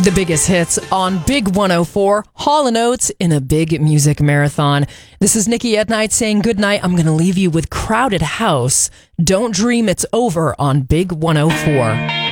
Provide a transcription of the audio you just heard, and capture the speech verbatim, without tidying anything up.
The biggest hits on Big one oh four, Hall and Oates in a big music marathon. This is Nikki at Night saying goodnight. I'm going to leave you with Crowded House. Don't dream it's over on Big one oh four.